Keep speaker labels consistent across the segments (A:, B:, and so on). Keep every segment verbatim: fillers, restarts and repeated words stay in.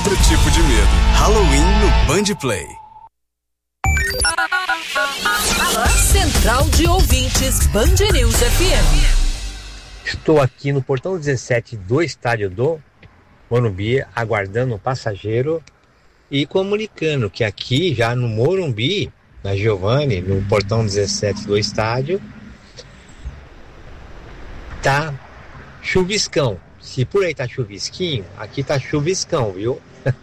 A: outro tipo de medo. Halloween no Band Play.
B: Central de Ouvintes Band News F M.
C: Estou aqui no portão dezessete do estádio do Morumbi, aguardando um passageiro e comunicando que aqui já no Morumbi, na Giovanni, no portão dezessete do estádio, tá chuviscão. Se por aí tá chuvisquinho, aqui tá chuviscão, viu?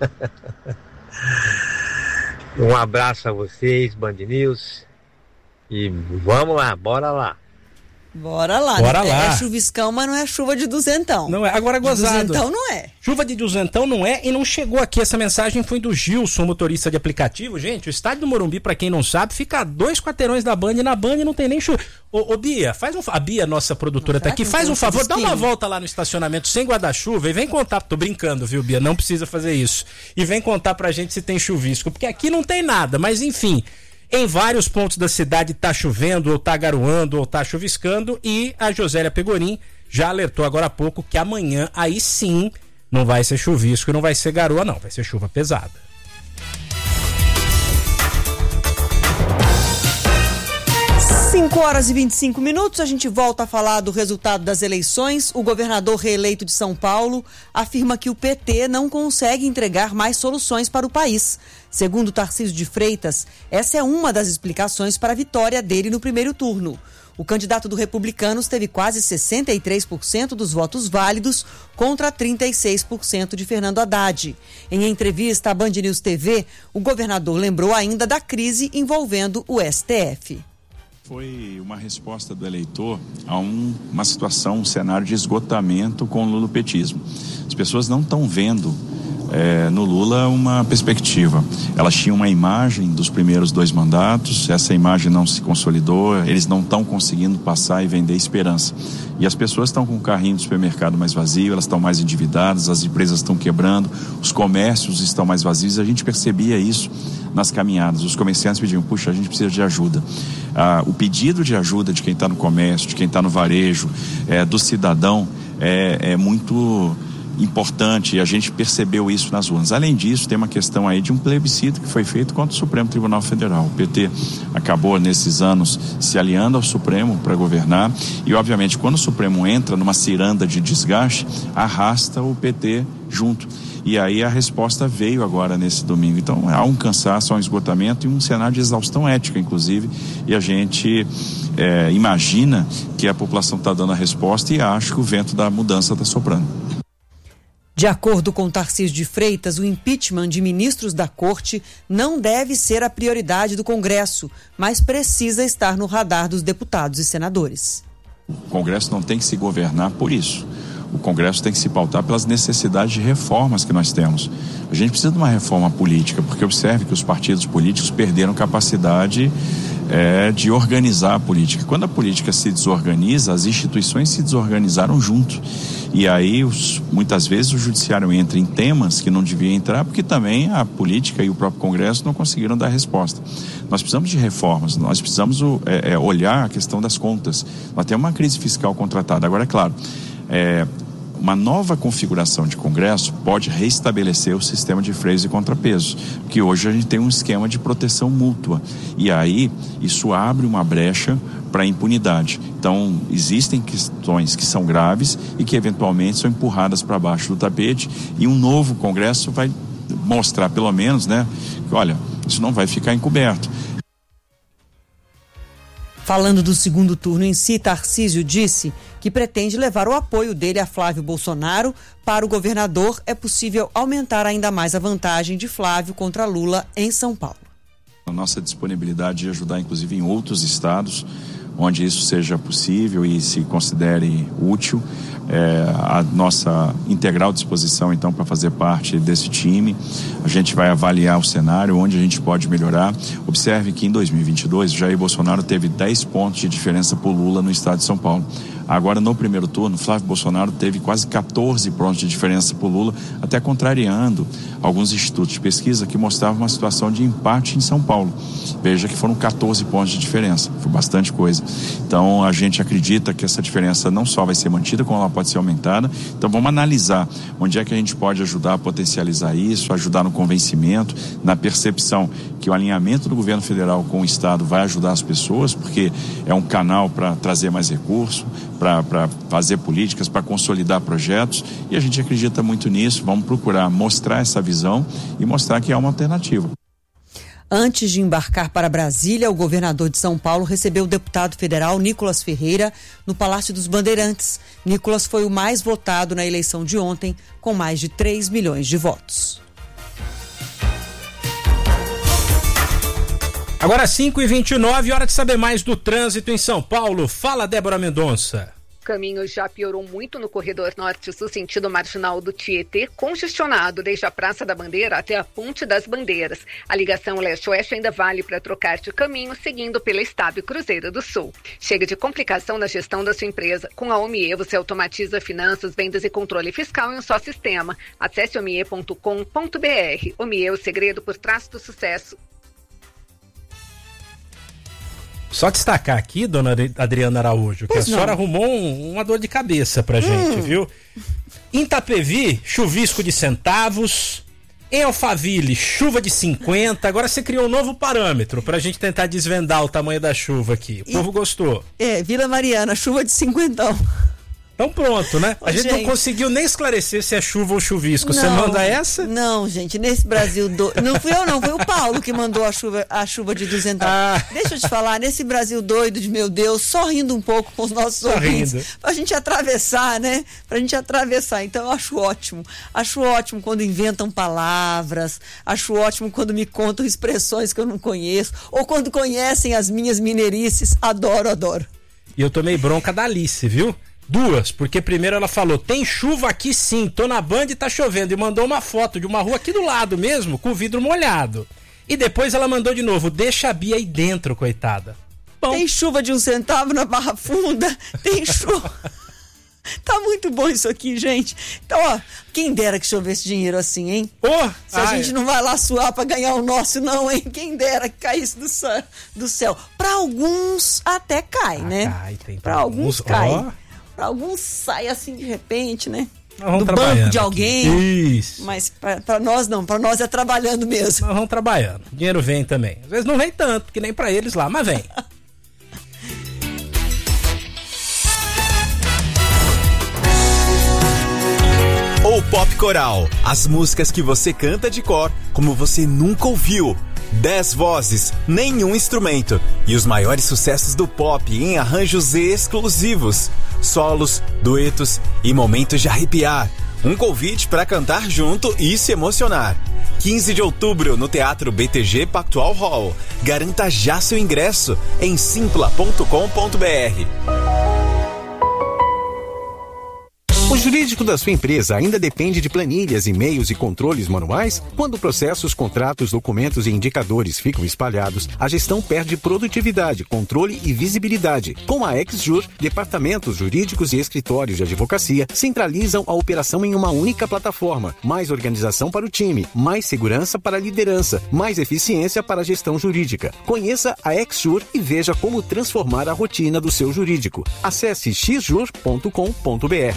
C: Um abraço a vocês, Band News, e vamos lá, bora lá.
D: Bora lá,
E: Bora
D: né?
E: lá.
D: É chuviscão, mas não é chuva de duzentão.
E: Não é, agora gozado.
D: De duzentão não é.
E: Chuva de duzentão não é e não chegou aqui. Essa mensagem foi do Gilson, motorista de aplicativo. Gente, o estádio do Morumbi, pra quem não sabe, fica a dois quarteirões da Band e na Band não tem nem chuva. Ô, ô Bia, faz um, a Bia, nossa produtora,
D: Não,
E: tá aqui, faz um favor, dá uma
D: chuvisquinho?
E: volta lá no estacionamento sem guarda-chuva e vem contar, tô brincando, viu, Bia, não precisa fazer isso. E vem contar pra gente se tem chuvisco, porque aqui não tem nada, mas enfim... Em vários pontos da cidade tá chovendo, ou tá garoando, ou tá chuviscando, e a Josélia Pegorim já alertou agora há pouco que amanhã, aí sim, não vai ser chuvisco, não vai ser garoa não, vai ser chuva pesada.
D: cinco horas e vinte e cinco minutos, a gente volta a falar do resultado das eleições. O governador reeleito de São Paulo afirma que o P T não consegue entregar mais soluções para o país. Segundo Tarcísio de Freitas, essa é uma das explicações para a vitória dele no primeiro turno. O candidato do Republicanos teve quase sessenta e três por cento dos votos válidos contra trinta e seis por cento de Fernando Haddad. Em entrevista à Band News T V, o governador lembrou ainda da crise envolvendo o S T F.
F: Foi uma resposta do eleitor a um, uma situação, um cenário de esgotamento com o lulopetismo. As pessoas não estão vendo é, no Lula uma perspectiva. Elas tinham uma imagem dos primeiros dois mandatos, essa imagem não se consolidou, eles não estão conseguindo passar e vender esperança. E as pessoas estão com o carrinho do supermercado mais vazio, elas estão mais endividadas, as empresas estão quebrando, os comércios estão mais vazios. A gente percebia isso nas caminhadas. Os comerciantes pediam, puxa, a gente precisa de ajuda. Ah, o pedido de ajuda de quem está no comércio, de quem está no varejo, é, do cidadão, é, é muito importante, e a gente percebeu isso nas urnas. Além disso, tem uma questão aí de um plebiscito que foi feito contra o Supremo Tribunal Federal. O P T acabou nesses anos se aliando ao Supremo para governar e, obviamente, quando o Supremo entra numa ciranda de desgaste, arrasta o P T junto. E aí a resposta veio agora nesse domingo. Então há um cansaço, há um esgotamento e um cenário de exaustão ética, inclusive, e a gente é, imagina que a população está dando a resposta e acha que o vento da mudança está soprando.
D: De acordo com Tarcísio de Freitas, o impeachment de ministros da Corte não deve ser a prioridade do Congresso, mas precisa estar no radar dos deputados e senadores.
F: O Congresso não tem que se governar por isso. O Congresso tem que se pautar pelas necessidades de reformas que nós temos. A gente precisa de uma reforma política, porque observe que os partidos políticos perderam capacidade é, de organizar a política. Quando a política se desorganiza, as instituições se desorganizaram junto. E aí, os, muitas vezes, o judiciário entra em temas que não devia entrar, porque também a política e o próprio Congresso não conseguiram dar resposta. Nós precisamos de reformas, nós precisamos é, é, olhar a questão das contas. Nós temos uma crise fiscal contratada. Agora, é claro, é, uma nova configuração de Congresso pode restabelecer o sistema de freios e contrapesos, porque hoje a gente tem um esquema de proteção mútua, e aí isso abre uma brecha para a impunidade. Então, existem questões que são graves e que eventualmente são empurradas para baixo do tapete, e um novo Congresso vai mostrar, pelo menos, né, que, olha, isso não vai ficar encoberto.
D: Falando do segundo turno em si, Tarcísio disse que pretende levar o apoio dele a Flávio Bolsonaro. Para o governador, é possível aumentar ainda mais a vantagem de Flávio contra Lula em São Paulo.
F: A nossa disponibilidade de ajudar, inclusive, em outros estados, onde isso seja possível e se considere útil, é, a nossa integral disposição, então, para fazer parte desse time. A gente vai avaliar o cenário, onde a gente pode melhorar. Observe que em dois mil e vinte e dois, Jair Bolsonaro teve dez pontos de diferença por Lula no estado de São Paulo. Agora, no primeiro turno, Flávio Bolsonaro teve quase catorze pontos de diferença para o Lula, até contrariando alguns institutos de pesquisa que mostravam uma situação de empate em São Paulo. Veja que foram catorze pontos de diferença, foi bastante coisa. Então, a gente acredita que essa diferença não só vai ser mantida, como ela pode ser aumentada. Então, vamos analisar onde é que a gente pode ajudar a potencializar isso, ajudar no convencimento, na percepção que o alinhamento do governo federal com o Estado vai ajudar as pessoas, porque é um canal para trazer mais recursos, para fazer políticas, para consolidar projetos, e a gente acredita muito nisso. Vamos procurar mostrar essa visão e mostrar que há uma alternativa.
D: Antes de embarcar para Brasília, o governador de São Paulo recebeu o deputado federal Nicolas Ferreira no Palácio dos Bandeirantes. Nicolas foi o mais votado na eleição de ontem, com mais de três milhões de votos.
E: Agora cinco e vinte e nove, hora de saber mais do trânsito em São Paulo. Fala, Débora Mendonça.
G: O caminho já piorou muito no corredor norte-sul, sentido marginal do Tietê, congestionado desde a Praça da Bandeira até a Ponte das Bandeiras. A ligação leste-oeste ainda vale para trocar de caminho, seguindo pela Estado e Cruzeiro do Sul. Chega de complicação na gestão da sua empresa. Com a Omie, você automatiza finanças, vendas e controle fiscal em um só sistema. Acesse omie ponto com ponto br. Omie, o segredo por trás do sucesso.
E: Só destacar aqui, dona Adriana Araújo, que pois a não. senhora arrumou um, uma dor de cabeça pra gente, hum. viu? Em Itapevi, chuvisco de centavos. Em Alphaville, chuva de cinquenta. Agora você criou um novo parâmetro pra gente tentar desvendar o tamanho da chuva aqui. O e, povo gostou.
D: É, Vila Mariana, chuva de cinquentão.
E: Então pronto, né? A gente, gente não conseguiu nem esclarecer se é chuva ou chuvisco. Não, você manda essa?
D: Não, gente, nesse Brasil doido. Não fui eu, não, foi o Paulo que mandou a chuva, a chuva de duzentão. Ah. Deixa eu te falar, nesse Brasil doido de meu Deus, só rindo um pouco com os nossos só ouvintes. Rindo. Pra gente atravessar, né? Pra gente atravessar. Então eu acho ótimo. Acho ótimo quando inventam palavras. Acho ótimo quando me contam expressões que eu não conheço. Ou quando conhecem as minhas mineirices. Adoro, adoro.
E: E eu tomei bronca da Alice, viu? Duas, porque primeiro ela falou, tem chuva aqui sim, tô na Band e tá chovendo, e mandou uma foto de uma rua aqui do lado mesmo, com o vidro molhado. E depois ela mandou de novo, deixa a Bia aí dentro, coitada. Bom.
D: Tem chuva de um centavo na Barra Funda, tem chuva... Tá muito bom isso aqui, gente. Então, ó, quem dera que chovesse dinheiro assim, hein?
E: Oh,
D: Se a ai. gente não vai lá suar pra ganhar o nosso, não, hein? Quem dera que caísse do céu. Do céu. Pra alguns até cai, ah, né? Cai, tem pra alguns, alguns cai. Oh. Pra alguns sai assim de repente, né? Do banco de alguém.
E: Isso.
D: Mas pra, pra nós não, pra nós é trabalhando mesmo.
E: Nós vamos trabalhando. O dinheiro vem também. Às vezes não vem tanto, que nem pra eles lá, mas vem.
H: O Pop Coral. As músicas que você canta de cor, como você nunca ouviu. Dez vozes, nenhum instrumento. E os maiores sucessos do pop em arranjos exclusivos. Solos, duetos e momentos de arrepiar. Um convite para cantar junto e se emocionar. quinze de outubro no Teatro B T G Pactual Hall. Garanta já seu ingresso em simpla ponto com ponto br.
I: O jurídico da sua empresa ainda depende de planilhas, e-mails e controles manuais? Quando processos, contratos, documentos e indicadores ficam espalhados, a gestão perde produtividade, controle e visibilidade. Com a XJur, departamentos jurídicos e escritórios de advocacia centralizam a operação em uma única plataforma. Mais organização para o time, mais segurança para a liderança, mais eficiência para a gestão jurídica. Conheça a XJur e veja como transformar a rotina do seu jurídico. Acesse x jur ponto com ponto br.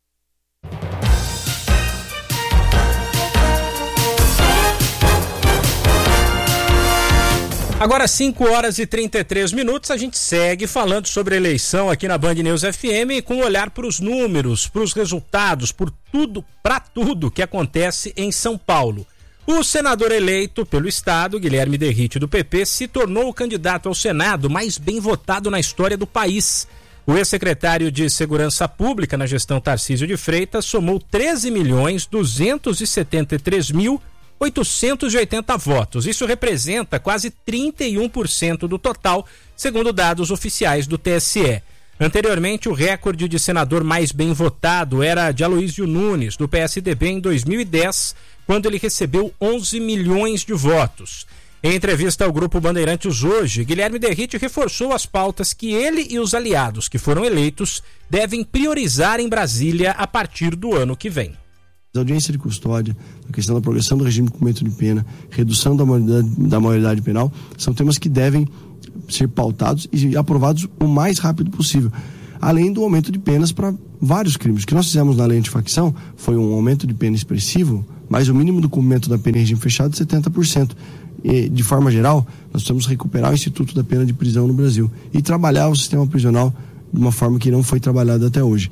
E: Agora cinco horas e trinta e três minutos, a gente segue falando sobre a eleição aqui na Band News F M, com um olhar para os números, para os resultados, por tudo, para tudo que acontece em São Paulo. O senador eleito pelo estado, Guilherme Derrite, do P P, se tornou o candidato ao Senado mais bem votado na história do país. O ex-secretário de Segurança Pública na gestão Tarcísio de Freitas somou treze milhões duzentos e setenta e três mil oitocentos e oitenta votos. Isso representa quase trinta e um por cento do total, segundo dados oficiais do T S E. Anteriormente, o recorde de senador mais bem votado era de Aloísio Nunes, do P S D B, em dois mil e dez, quando ele recebeu onze milhões de votos. Em entrevista ao Grupo Bandeirantes hoje, Guilherme Derrite reforçou as pautas que ele e os aliados que foram eleitos devem priorizar em Brasília a partir do ano que vem.
J: A audiência de custódia, a questão da progressão do regime de cumprimento de pena, redução da maioridade, da maioridade penal, são temas que devem ser pautados e aprovados o mais rápido possível. Além do aumento de penas para vários crimes. O que nós fizemos na lei antifacção foi um aumento de pena expressivo, mas o mínimo do cumprimento da pena em regime fechado de setenta por cento. E, de forma geral, nós precisamos recuperar o Instituto da Pena de Prisão no Brasil e trabalhar o sistema prisional de uma forma que não foi trabalhada até hoje.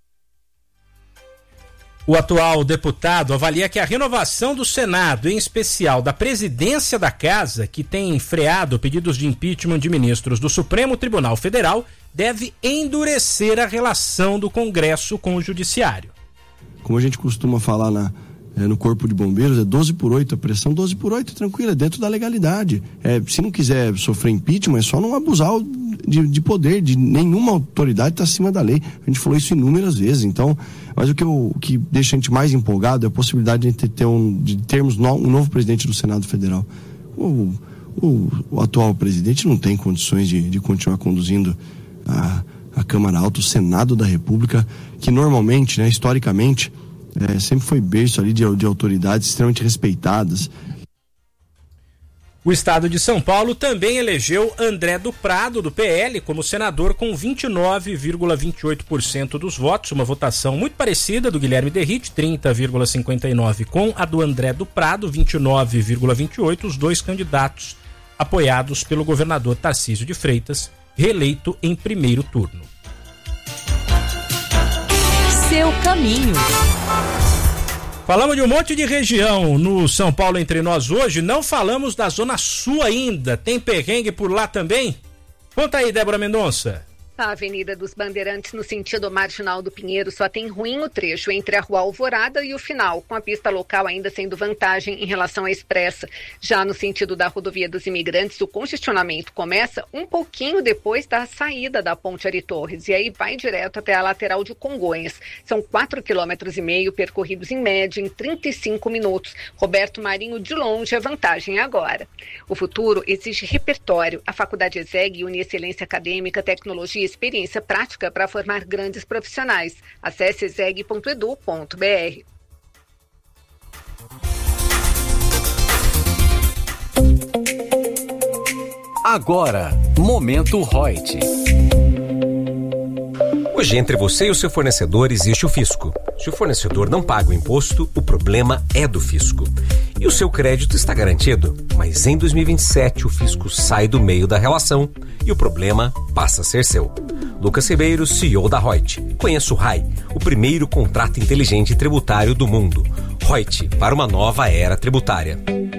E: O atual deputado avalia que a renovação do Senado, em especial da presidência da Casa, que tem freado pedidos de impeachment de ministros do Supremo Tribunal Federal, deve endurecer a relação do Congresso com o Judiciário.
J: Como a gente costuma falar na, é, no Corpo de Bombeiros, é doze por oito, a pressão doze por oito, tranquila, é dentro da legalidade. É, se não quiser sofrer impeachment, é só não abusar de, de poder, de nenhuma autoridade está acima da lei. A gente falou isso inúmeras vezes, então... Mas o que, eu, o que deixa a gente mais empolgado é a possibilidade de, ter um, de termos no, um novo presidente do Senado Federal. O, o, o atual presidente não tem condições de, de continuar conduzindo a, a Câmara Alta, o Senado da República, que normalmente, né, historicamente, é, sempre foi berço ali de, de autoridades extremamente respeitadas.
E: O estado de São Paulo também elegeu André do Prado, do P L, como senador com vinte e nove vírgula vinte e oito por cento dos votos, uma votação muito parecida do Guilherme Derrite, trinta vírgula cinquenta e nove por cento, com a do André do Prado, vinte e nove vírgula vinte e oito por cento, os dois candidatos apoiados pelo governador Tarcísio de Freitas, reeleito em primeiro turno.
B: Seu caminho.
E: Falamos de um monte de região no São Paulo Entre Nós hoje, não falamos da Zona Sul ainda. Tem perrengue por lá também? Conta aí, Débora Mendonça.
G: A Avenida dos Bandeirantes, no sentido marginal do Pinheiro, só tem ruim o trecho entre a Rua Alvorada e o final, com a pista local ainda sendo vantagem em relação à expressa. Já no sentido da Rodovia dos Imigrantes, o congestionamento começa um pouquinho depois da saída da Ponte Ari Torres e aí vai direto até a lateral de Congonhas. São quatro quilômetros e meio percorridos em média em trinta e cinco minutos. Roberto Marinho, de longe, a vantagem é agora. O futuro exige repertório. A Faculdade ESEG une excelência acadêmica, tecnologia e experiência prática para formar grandes profissionais. Acesse exeg ponto edu ponto br.
K: Agora, Momento Reut. Hoje, entre você e o seu fornecedor existe o fisco. Se o fornecedor não paga o imposto, o problema é do fisco. E o seu crédito está garantido, mas em dois mil e vinte e sete o fisco sai do meio da relação e o problema passa a ser seu. Lucas Ribeiro, C E O da Reut. Conheça o R A I, o primeiro contrato inteligente tributário do mundo. Reut, para uma nova era tributária.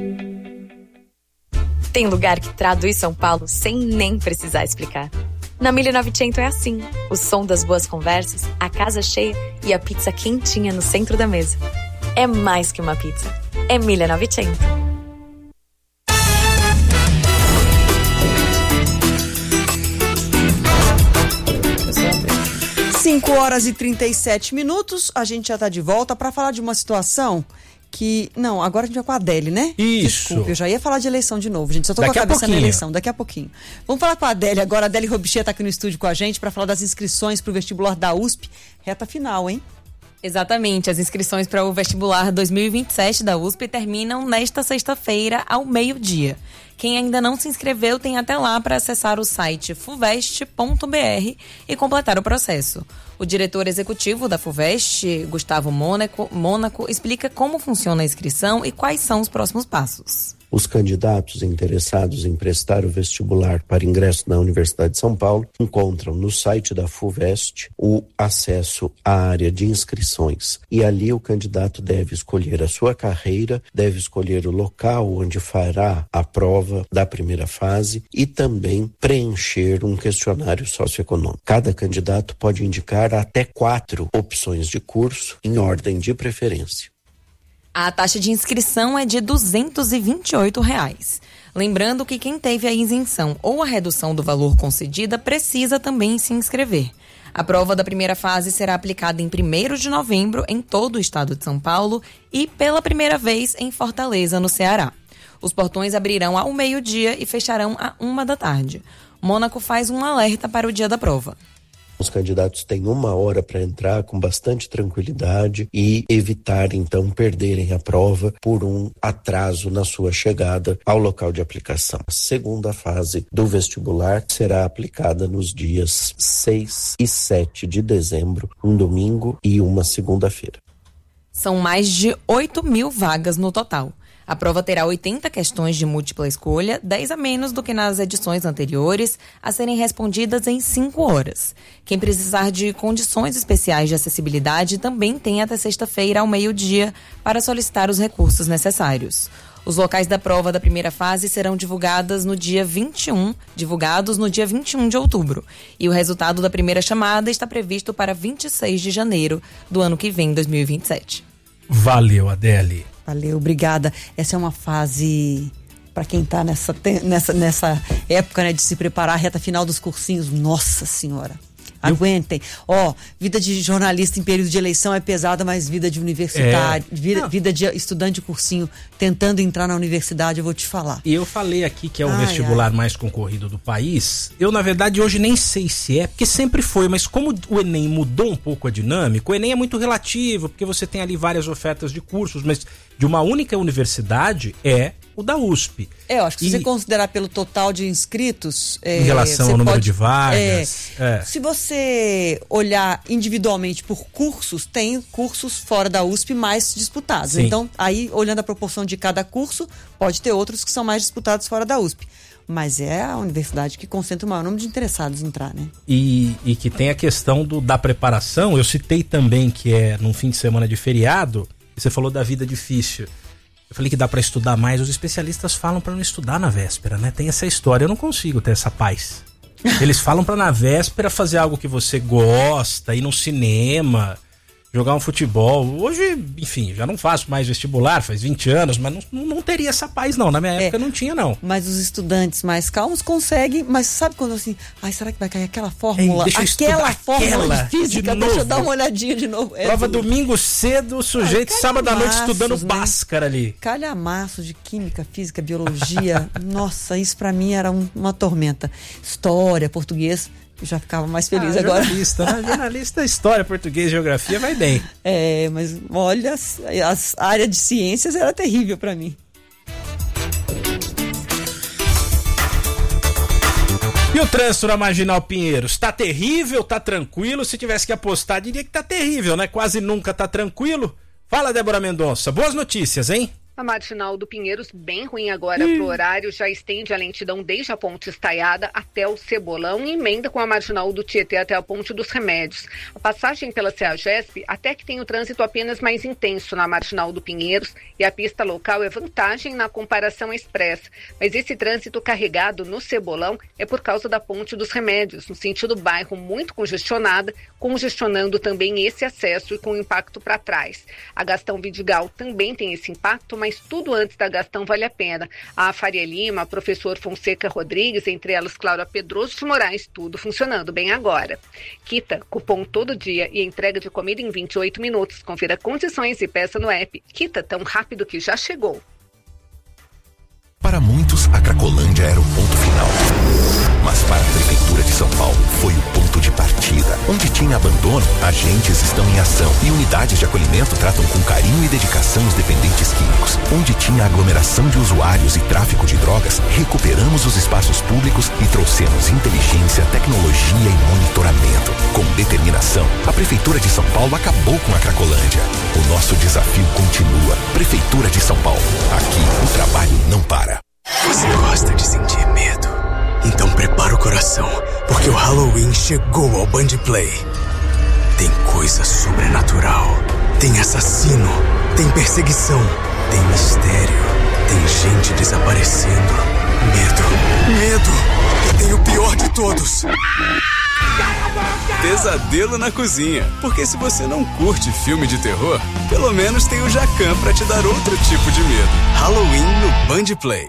L: Tem lugar que traduz São Paulo sem nem precisar explicar. Na mille novecento é assim, o som das boas conversas, a casa cheia e a pizza quentinha no centro da mesa. É mais que uma pizza, é mille novecento.
D: cinco horas e trinta e sete minutos, a gente já está de volta para falar de uma situação que... Não, agora a gente vai com a Adele, né?
E: Isso.
D: Desculpa, eu já ia falar de eleição de novo, gente. Só tô
E: daqui
D: com a cabeça
E: a
D: na eleição, daqui a pouquinho. Vamos falar com a Adele agora. A Adele Robichê tá aqui no estúdio com a gente para falar das inscrições para o vestibular da U S P. Reta final, hein?
M: Exatamente, as inscrições para o vestibular dois mil e vinte e sete da U S P terminam nesta sexta-feira ao meio-dia. Quem ainda não se inscreveu tem até lá para acessar o site fuvest ponto br e completar o processo. O diretor executivo da FUVEST, Gustavo Mônaco, Mônaco, explica como funciona a inscrição e quais são os próximos passos.
N: Os candidatos interessados em prestar o vestibular para ingresso na Universidade de São Paulo encontram no site da FUVEST o acesso à área de inscrições. E ali o candidato deve escolher a sua carreira, deve escolher o local onde fará a prova da primeira fase e também preencher um questionário socioeconômico. Cada candidato pode indicar até quatro opções de curso em ordem de preferência.
M: A taxa de inscrição é de duzentos e vinte e oito reais. Lembrando que quem teve a isenção ou a redução do valor concedida precisa também se inscrever. A prova da primeira fase será aplicada em primeiro de novembro em todo o estado de São Paulo e pela primeira vez em Fortaleza, no Ceará. Os portões abrirão ao meio-dia e fecharão à uma da tarde. Mônaco faz um alerta para o dia da prova.
N: Os candidatos têm uma hora para entrar com bastante tranquilidade e evitar, então, perderem a prova por um atraso na sua chegada ao local de aplicação. A segunda fase do vestibular será aplicada nos dias seis e sete de dezembro, um domingo e uma segunda-feira.
M: São mais de oito mil vagas no total. A prova terá oitenta questões de múltipla escolha, dez a menos do que nas edições anteriores, a serem respondidas em cinco horas. Quem precisar de condições especiais de acessibilidade também tem até sexta-feira ao meio-dia para solicitar os recursos necessários. Os locais da prova da primeira fase serão divulgadas no dia vinte e um, divulgados no dia vinte e um de outubro. E o resultado da primeira chamada está previsto para vinte e seis de janeiro do ano que vem, dois mil e vinte e sete.
E: Valeu, Adele.
D: Valeu, obrigada. Essa é uma fase para quem está nessa, nessa, nessa época, né, de se preparar, a reta final dos cursinhos. Nossa Senhora, aguentem. Ó, oh, vida de jornalista em período de eleição é pesada, mas vida de universitário, é. vida, vida de estudante de cursinho tentando entrar na universidade, eu vou te falar.
E: E eu falei aqui que é o
D: ai,
E: vestibular
D: ai.
E: mais concorrido do país. Eu, na verdade, hoje nem sei se é, porque sempre foi, mas como o Enem mudou um pouco a dinâmica, o Enem é muito relativo, porque você tem ali várias ofertas de cursos, mas de uma única universidade é o da U S P.
D: É, eu acho que
E: e,
D: se você considerar pelo total de inscritos...
E: Em é, relação ao número pode, de vagas...
D: É, é. Se você olhar individualmente por cursos, tem cursos fora da U S P mais disputados. Sim. Então, aí, olhando a proporção de cada curso, pode ter outros que são mais disputados fora da U S P. Mas é a universidade que concentra o maior número de interessados em entrar, né?
E: E, e que tem a questão do, da preparação. Eu citei também que é num fim de semana de feriado, e você falou da vida difícil. Eu falei que dá pra estudar mais, os especialistas falam pra não estudar na véspera, né? Tem essa história, eu não consigo ter essa paz. Eles falam pra na véspera fazer algo que você gosta, ir no cinema, jogar um futebol. Hoje, enfim, já não faço mais vestibular, faz vinte anos, mas não, não teria essa paz não, na minha época é, não tinha não.
D: Mas os estudantes mais calmos conseguem, mas sabe quando assim, ai, será que vai cair aquela fórmula?
E: Ei,
D: aquela fórmula
E: aquela
D: de física,
E: de
D: deixa eu dar uma olhadinha de novo. É
E: Prova
D: tudo.
E: Domingo cedo, o sujeito ai, sábado à noite estudando né? Bhaskara ali.
D: Calhamaço de química, física, biologia, nossa, isso pra mim era um, uma tormenta. História, português... já ficava mais feliz
E: ah,
D: agora.
E: Jornalista, né? Jornalista, história, português, geografia, vai bem.
D: É, mas olha, a área de ciências era terrível pra mim.
E: E o trânsito na Marginal Pinheiros? Tá terrível, tá tranquilo? Se tivesse que apostar, diria que tá terrível, né? Quase nunca tá tranquilo. Fala, Débora Mendonça. Boas notícias, hein?
G: A Marginal do Pinheiros, bem ruim agora hum. pro horário, já estende a lentidão desde a Ponte Estaiada até o Cebolão e emenda com a Marginal do Tietê até a Ponte dos Remédios. A passagem pela CEAGESP até que tem o trânsito apenas mais intenso na Marginal do Pinheiros e a pista local é vantagem na comparação expressa. Mas esse trânsito carregado no Cebolão é por causa da Ponte dos Remédios, no sentido bairro muito congestionada, congestionando também esse acesso e com impacto para trás. A Gastão Vidigal também tem esse impacto, mas tudo antes da Gastão vale a pena. A Faria Lima, professor Fonseca Rodrigues, entre elas Cláudia Pedroso de Moraes, tudo funcionando bem agora. Quita, cupom todo dia e entrega de comida em vinte e oito minutos. Confira condições e peça no app. Quita tão rápido que já chegou.
O: Para muitos, a Cracolândia era o ponto final. Mas para a Prefeitura de São Paulo, foi o ponto de partida. Onde tinha abandono, agentes estão em ação e unidades de acolhimento tratam com carinho e dedicação os dependentes químicos. Onde tinha aglomeração de usuários e tráfico de drogas, recuperamos os espaços públicos e trouxemos inteligência, tecnologia e monitoramento. Com determinação, a Prefeitura de São Paulo acabou com a Cracolândia. O nosso desafio continua. Prefeitura de São Paulo. Aqui, o trabalho não para.
A: Você gosta de sentir medo? Então prepara o coração, porque o Halloween chegou ao Band Play. Tem coisa sobrenatural, tem assassino, tem perseguição, tem mistério, tem gente desaparecendo. Medo, medo, e tem o pior de todos.
P: Pesadelo na cozinha, porque se você não curte filme de terror, pelo menos tem o Jacan pra te dar outro tipo de medo. Halloween no Band Play.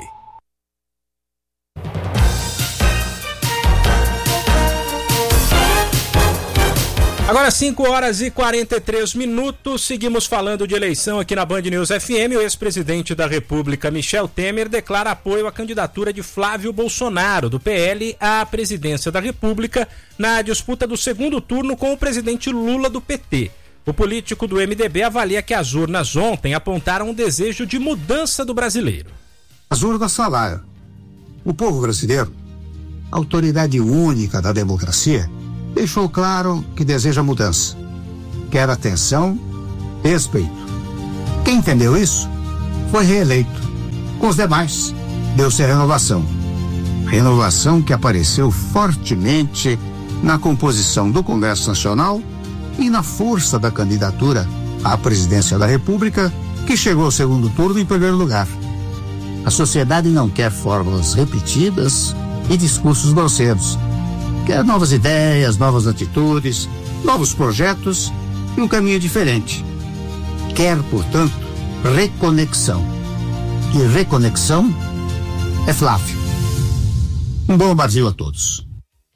E: Agora cinco horas e quarenta e três minutos, seguimos falando de eleição aqui na Band News F M. O ex-presidente da República, Michel Temer, declara apoio à candidatura de Flávio Bolsonaro, do P L, à presidência da República, na disputa do segundo turno com o presidente Lula, do P T. O político do M D B avalia que as urnas ontem apontaram um desejo de mudança do brasileiro.
Q: As urnas falaram. O povo brasileiro, autoridade única da democracia, deixou claro que deseja mudança. Quer atenção, respeito. Quem entendeu isso foi reeleito. Com os demais, deu-se a renovação. Renovação que apareceu fortemente na composição do Congresso Nacional e na força da candidatura à presidência da República, que chegou ao segundo turno em primeiro lugar. A sociedade não quer fórmulas repetidas e discursos grosseiros. Quer novas ideias, novas atitudes, novos projetos e um caminho diferente. Quer, portanto, reconexão. E reconexão é Flávio. Um bom Brasil a todos.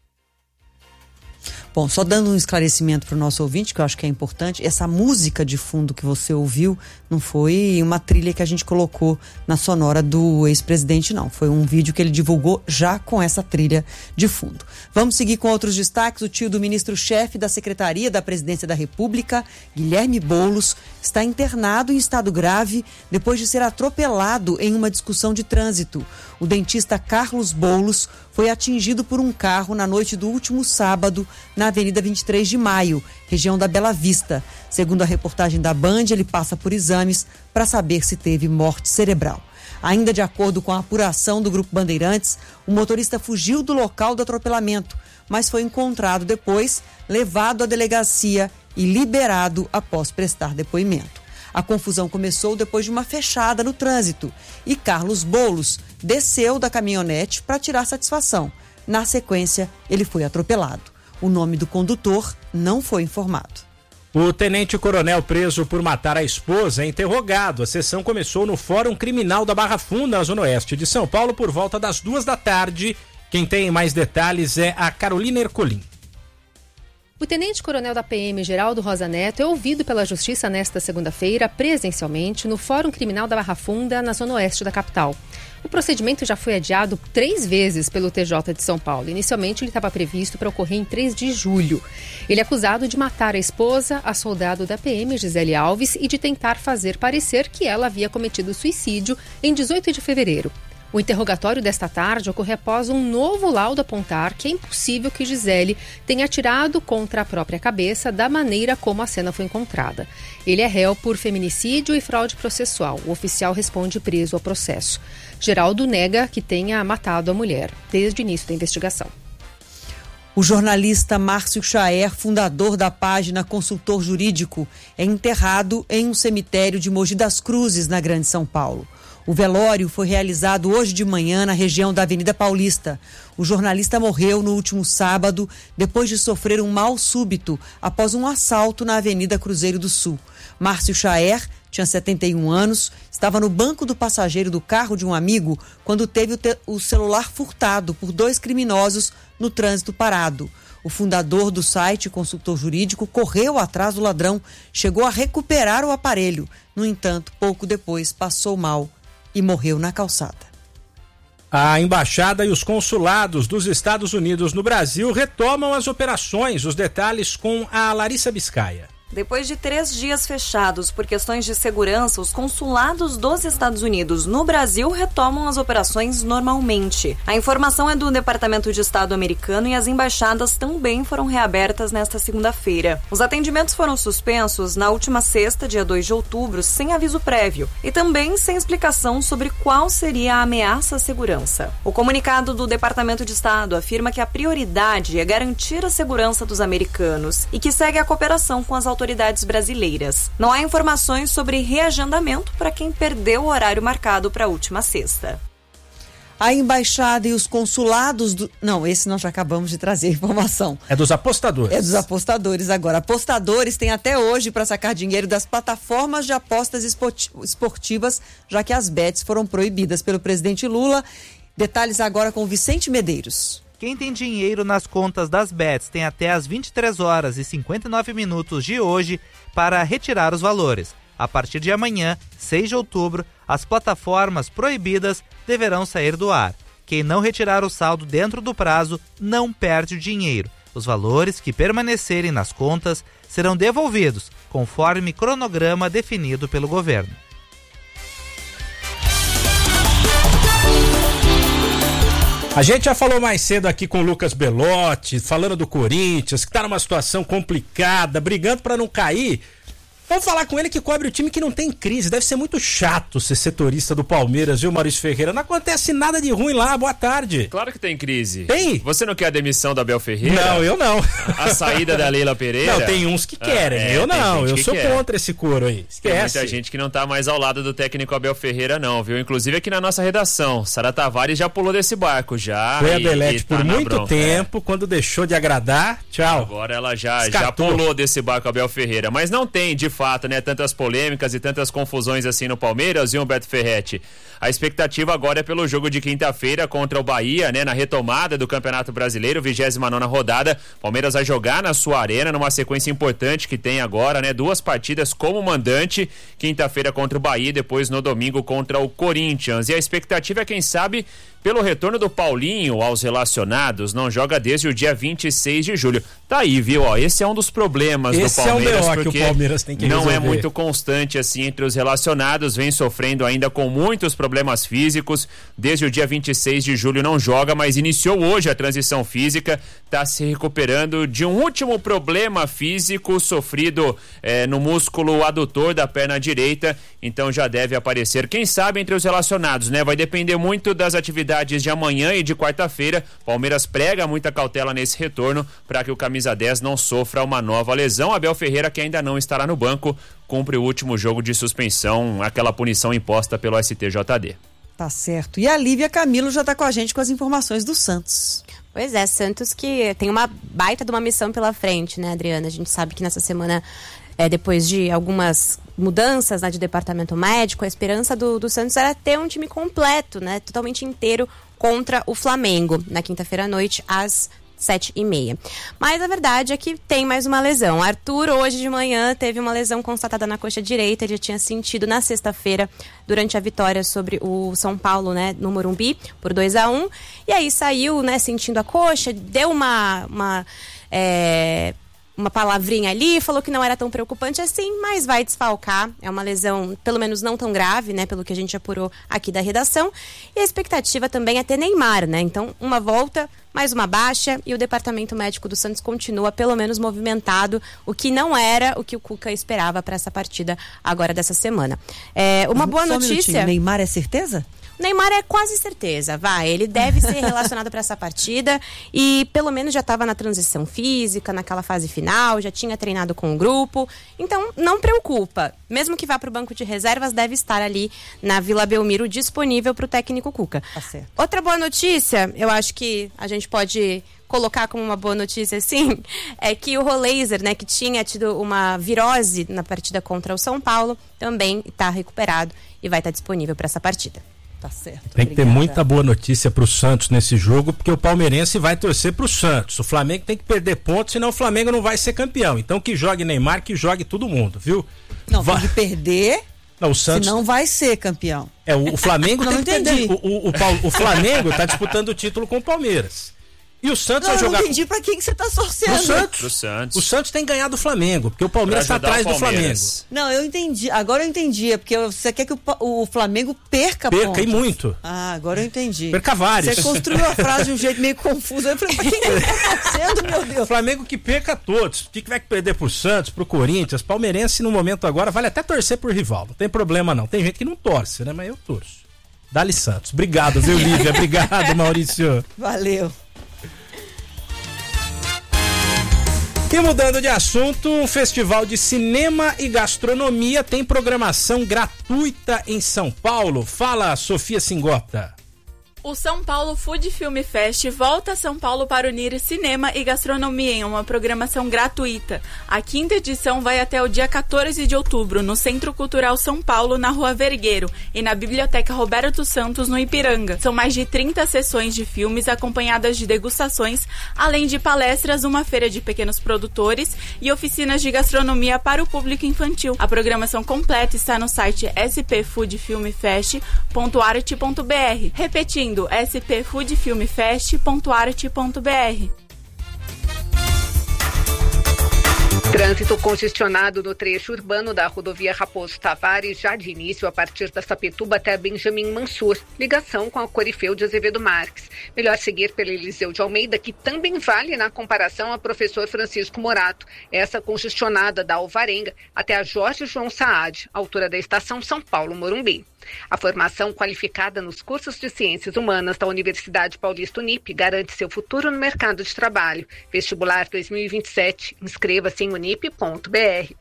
D: Bom, só dando um esclarecimento para o nosso ouvinte, que eu acho que é importante, essa música de fundo que você ouviu não foi uma trilha que a gente colocou na sonora do ex-presidente, não. Foi um vídeo que ele divulgou já com essa trilha de fundo. Vamos seguir com outros destaques. O tio do ministro-chefe da Secretaria da Presidência da República, Guilherme Boulos, está internado em estado grave depois de ser atropelado em uma discussão de trânsito. O dentista Carlos Boulos foi atingido por um carro na noite do último sábado na Avenida vinte e três de maio, região da Bela Vista. Segundo a reportagem da Band, ele passa por exames para saber se teve morte cerebral. Ainda de acordo com a apuração do Grupo Bandeirantes, o motorista fugiu do local do atropelamento, mas foi encontrado depois, levado à delegacia e liberado após prestar depoimento. A confusão começou depois de uma fechada no trânsito e Carlos Boulos desceu da caminhonete para tirar satisfação. Na sequência, ele foi atropelado. O nome do condutor não foi informado.
E: O tenente-coronel preso por matar a esposa é interrogado. A sessão começou no Fórum Criminal da Barra Funda, na Zona Oeste de São Paulo, por volta das duas da tarde. Quem tem mais detalhes é a Carolina Ercolim.
R: O tenente-coronel da P M, Geraldo Rosa Neto, é ouvido pela Justiça nesta segunda-feira, presencialmente, no Fórum Criminal da Barra Funda, na Zona Oeste da capital. O procedimento já foi adiado três vezes pelo T J de São Paulo. Inicialmente, ele estava previsto para ocorrer em três de julho. Ele é acusado de matar a esposa, a soldado da P M, Gisele Alves, e de tentar fazer parecer que ela havia cometido suicídio em dezoito de fevereiro. O interrogatório desta tarde ocorre após um novo laudo apontar que é impossível que Gisele tenha atirado contra a própria cabeça da maneira como a cena foi encontrada. Ele é réu por feminicídio e fraude processual. O oficial responde preso ao processo. Geraldo nega que tenha matado a mulher desde o início da investigação.
D: O jornalista Márcio Chaer, fundador da página Consultor Jurídico, é enterrado em um cemitério de Mogi das Cruzes, na Grande São Paulo. O velório foi realizado hoje de manhã na região da Avenida Paulista. O jornalista morreu no último sábado depois de sofrer um mal súbito após um assalto na Avenida Cruzeiro do Sul. Márcio Chaer tinha setenta e um anos, estava no banco do passageiro do carro de um amigo quando teve o, te- o celular furtado por dois criminosos no trânsito parado. O fundador do site Consultor Jurídico correu atrás do ladrão, chegou a recuperar o aparelho. No entanto, pouco depois passou mal e morreu na calçada.
E: A embaixada e os consulados dos Estados Unidos no Brasil retomam as operações. Os detalhes com a Larissa Biscaia.
S: Depois de três dias fechados por questões de segurança, os consulados dos Estados Unidos no Brasil retomam as operações normalmente. A informação é do Departamento de Estado americano e as embaixadas também foram reabertas nesta segunda-feira. Os atendimentos foram suspensos na última sexta, dia dois de outubro, sem aviso prévio e também sem explicação sobre qual seria a ameaça à segurança. O comunicado do Departamento de Estado afirma que a prioridade é garantir a segurança dos americanos e que segue a cooperação com as autoridades autoridades brasileiras. Não há informações sobre reagendamento para quem perdeu o horário marcado para a última sexta.
D: A embaixada e os consulados do... Não, esse nós já acabamos de trazer informação.
E: É dos apostadores.
D: É dos apostadores agora. Apostadores têm até hoje para sacar dinheiro das plataformas de apostas esportivas, já que as bets foram proibidas pelo presidente Lula. Detalhes agora com Vicente Medeiros.
T: Quem tem dinheiro nas contas das bets tem até as vinte e três horas e cinquenta e nove minutos de hoje para retirar os valores. A partir de amanhã, seis de outubro, as plataformas proibidas deverão sair do ar. Quem não retirar o saldo dentro do prazo não perde o dinheiro. Os valores que permanecerem nas contas serão devolvidos, conforme cronograma definido pelo governo.
E: A gente já falou mais cedo aqui com o Lucas Belotti, falando do Corinthians, que tá numa situação complicada, brigando para não cair. Vamos falar com ele que cobre o time que não tem crise. Deve ser muito chato ser setorista do Palmeiras, viu, Maurício Ferreira? Não acontece nada de ruim lá. Boa tarde.
U: Claro que tem crise.
E: Tem?
U: Você não quer a demissão da Abel Ferreira?
E: Não, eu não.
U: A saída da Leila Pereira?
E: Não, tem uns que querem. Ah, é, eu não. Eu sou quer. contra esse coro aí. Esquece.
U: Tem muita gente que não tá mais ao lado do técnico Abel Ferreira, não, viu? Inclusive aqui na nossa redação. Sara Tavares já pulou desse barco, já.
E: Foi a Belete tá por muito bronca, tempo, é. quando deixou de agradar. Tchau.
U: Agora ela já, já pulou desse barco, Abel Ferreira. Mas não tem, de fato, né, tantas polêmicas e tantas confusões assim no Palmeiras, e Humberto Ferretti. A expectativa agora é pelo jogo de quinta-feira contra o Bahia, né, na retomada do Campeonato Brasileiro, vigésima nona rodada. Palmeiras vai jogar na sua arena, numa sequência importante que tem agora, né, duas partidas como mandante, quinta-feira contra o Bahia, depois no domingo contra o Corinthians. E a expectativa é, quem sabe, pelo retorno do Paulinho aos relacionados. Não joga desde o dia vinte e seis de julho. Tá aí, viu? Ó, esse é um dos problemas esse do Palmeiras, é o B O porque que o Palmeiras tem que não resolver. É muito constante assim entre os relacionados, vem sofrendo ainda com muitos problemas físicos. Desde o dia vinte e seis de julho não joga, mas iniciou hoje a transição física, tá se recuperando de um último problema físico sofrido eh, no músculo adutor da perna direita, então já deve aparecer, quem sabe, entre os relacionados, né? Vai depender muito das atividades de amanhã e de quarta-feira. Palmeiras prega muita cautela nesse retorno para que o camisa dez não sofra uma nova lesão. Abel Ferreira, que ainda não estará no banco, cumpre o último jogo de suspensão, aquela punição imposta pelo S T J D.
D: Tá certo. E a Lívia Camilo já tá com a gente com as informações do Santos.
V: Pois é, Santos que tem uma baita de uma missão pela frente, né, Adriana? A gente sabe que nessa semana, é, depois de algumas mudanças, né, de departamento médico, a esperança do, do Santos era ter um time completo, né, totalmente inteiro contra o Flamengo, na quinta-feira à noite, às sete e meia. Mas a verdade é que tem mais uma lesão. Arthur, hoje de manhã, teve uma lesão constatada na coxa direita. Ele já tinha sentido na sexta-feira, durante a vitória sobre o São Paulo, né, no Morumbi, por dois a um. E aí saiu, né, sentindo a coxa, deu uma... uma é... uma palavrinha ali, falou que não era tão preocupante assim, mas vai desfalcar. É uma lesão, pelo menos não tão grave, né, pelo que a gente apurou aqui da redação. E a expectativa também é ter Neymar, né? Então, uma volta, mais uma baixa, e o departamento médico do Santos continua pelo menos movimentado, o que não era o que o Cuca esperava para essa partida agora dessa semana. É, uma boa
D: Só
V: notícia...
D: Um Neymar é certeza?
V: Neymar é quase certeza, vai, ele deve ser relacionado para essa partida e pelo menos já estava na transição física, naquela fase final, já tinha treinado com o grupo, então não preocupa, mesmo que vá para o banco de reservas, deve estar ali na Vila Belmiro disponível para o técnico Cuca.
D: Tá certo.
V: Outra boa notícia, eu acho que a gente pode colocar como uma boa notícia, assim, é que o Roleiser, né, que tinha tido uma virose na partida contra o São Paulo, também está recuperado e vai estar disponível para essa partida.
D: Tá certo.
E: Tem
D: Obrigada.
E: que ter muita boa notícia pro Santos nesse jogo, porque o palmeirense vai torcer pro Santos. O Flamengo tem que perder pontos, senão o Flamengo não vai ser campeão. Então que jogue Neymar, que jogue todo mundo, viu?
D: Não,
E: vai...
D: tem que perder,
E: não, o Santos...
D: senão vai ser campeão.
E: É, o, o Flamengo
D: não,
E: tem que
D: entendi.
E: perder. O, o, o, o Flamengo tá disputando o título com o Palmeiras. E o Santos
D: não,
E: vai jogar...
D: Eu não entendi pra quem que você tá torcendo.
E: Pro Santos.
U: Pro Santos.
E: O Santos tem ganhado do Flamengo, porque o Palmeiras tá atrás do Flamengo.
D: Não, eu entendi. Agora eu entendi. É porque você quer que o, o Flamengo perca
E: Perca
D: pontos.
E: e muito.
D: Ah, agora eu entendi.
E: Perca vários.
D: Você construiu a frase de um jeito meio confuso. Eu falei, pra quem que ele tá torcendo, meu Deus?
E: O Flamengo que perca todos. O que tiver que perder pro Santos, pro Corinthians, palmeirense no momento agora, vale até torcer pro rival. Não tem problema não. Tem gente que não torce, né? Mas eu torço. Dá-lhe Santos. Obrigado, viu, Lívia? Obrigado, Maurício.
D: Valeu.
E: E mudando de assunto, um festival de cinema e gastronomia tem programação gratuita em São Paulo. Fala, Sofia Singota.
C: O São Paulo Food Film Fest volta a São Paulo para unir cinema e gastronomia em uma programação gratuita. A quinta edição vai até o dia quatorze de outubro, no Centro Cultural São Paulo, na Rua Vergueiro, e na Biblioteca Roberto Santos, no Ipiranga. São mais de trinta sessões de filmes acompanhadas de degustações, além de palestras, uma feira de pequenos produtores e oficinas de gastronomia para o público infantil. A programação completa está no site s p food film fest ponto arte ponto b r. Repetindo, s p food film fest ponto arte ponto b r.
G: Trânsito congestionado no trecho urbano da rodovia Raposo Tavares, já de início a partir da Sapituba até Benjamin Mansur, ligação com a Corifeu de Azevedo Marques. Melhor seguir pela Eliseu de Almeida, que também vale na comparação a Professor Francisco Morato. Essa congestionada da Alvarenga até a Jorge João Saad, altura da estação São Paulo-Morumbi. A formação qualificada nos cursos de Ciências Humanas da Universidade Paulista Unip garante seu futuro no mercado de trabalho. Vestibular dois mil e vinte e sete. Inscreva-se em unip ponto b r.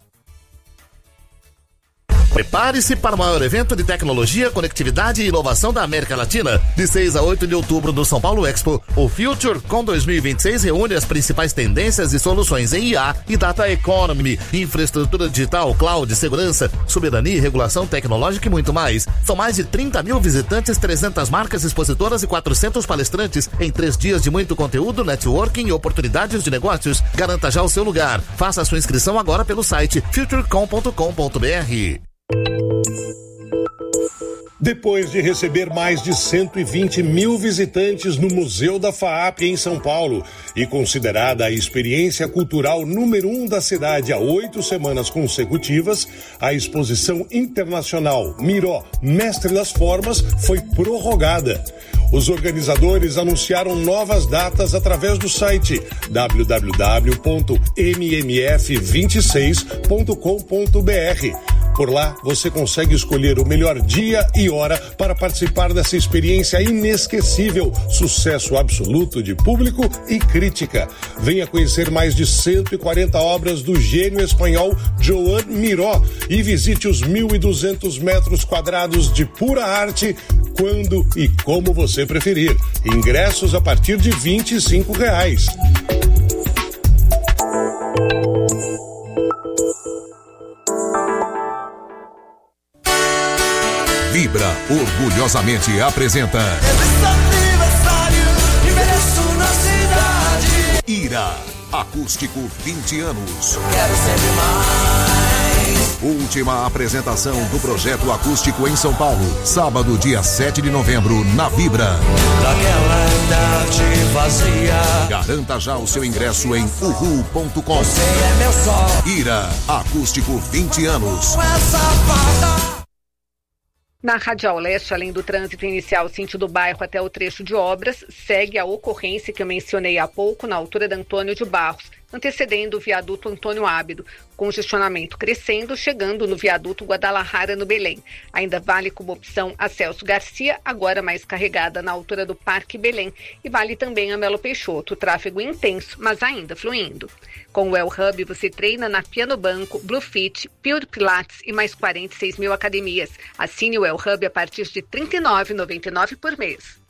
F: Prepare-se para o maior evento de tecnologia, conectividade e inovação da América Latina. De seis a oito de outubro no São Paulo Expo, o FutureCon dois mil e vinte e seis reúne as principais tendências e soluções em I A e Data Economy, infraestrutura digital, cloud, segurança, soberania, regulação tecnológica e muito mais. São mais de trinta mil visitantes, trezentas marcas expositoras e quatrocentos palestrantes em três dias de muito conteúdo, networking e oportunidades de negócios. Garanta já o seu lugar. Faça a sua inscrição agora pelo site futurecom ponto com ponto b r.
W: Depois de receber mais de cento e vinte mil visitantes no Museu da FAAP em São Paulo e considerada a experiência cultural número um da cidade há oito semanas consecutivas, a exposição internacional Miró, Mestre das Formas, foi prorrogada. Os organizadores anunciaram novas datas através do site w w w ponto m m f vinte e seis ponto com ponto b r. Por lá, você consegue escolher o melhor dia e hora para participar dessa experiência inesquecível, sucesso absoluto de público e crítica. Venha conhecer mais de cento e quarenta obras do gênio espanhol Joan Miró e visite os mil e duzentos metros quadrados de pura arte, quando e como você preferir. Ingressos a partir de vinte e cinco reais.
O: Vibra orgulhosamente apresenta Ira, acústico vinte anos.
X: Quero sempre mais.
O: Última apresentação do projeto acústico em São Paulo, sábado, dia sete de novembro, na Vibra.
X: Daquela idade vazia.
O: Garanta já o seu ingresso em uhu ponto com.
X: Você é meu sol.
O: Ira, acústico vinte anos.
G: Na Radial Leste, além do trânsito inicial sentido bairro até o trecho de obras, segue a ocorrência que eu mencionei há pouco na altura da Antônio de Barros, antecedendo o viaduto Antônio Ábido. Congestionamento crescendo, chegando no viaduto Guadalajara, no Belém. Ainda vale como opção a Celso Garcia, agora mais carregada na altura do Parque Belém. E vale também a Melo Peixoto, tráfego intenso, mas ainda fluindo. Com o Well Hub, você treina na Piano Banco, Blue Fit, Pure Pilates e mais quarenta e seis mil academias. Assine o Well Hub a partir de trinta e nove reais e noventa e nove centavos por mês.